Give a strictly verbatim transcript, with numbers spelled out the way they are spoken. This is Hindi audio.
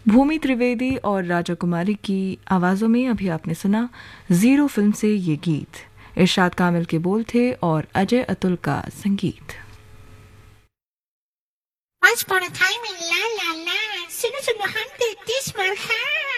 भूमि त्रिवेदी और राजा कुमारी की आवाज़ों में अभी आपने सुना जीरो फिल्म से ये गीत। इरशाद कामिल के बोल थे और अजय अतुल का संगीत। Once upon a time in La La La, सुनो सुनो हम देखते स्मार्ट है।